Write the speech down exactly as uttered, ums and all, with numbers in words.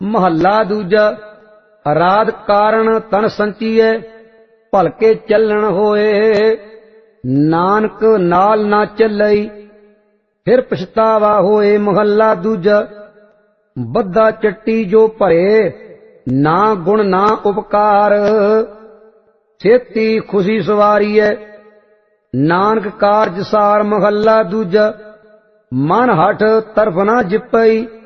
महला दूजा। अराध कारण तन संचीए, भलके चलन होए। नानक नाल ना चलई, फिर पछतावा होए। महला दूजा। बद्दा चट्टी जो भरे, ना गुण ना उपकार। छेती खुशी सवारीए, नानक कारज सार। महला दूजा। मन हठ तरफ ना जिपई,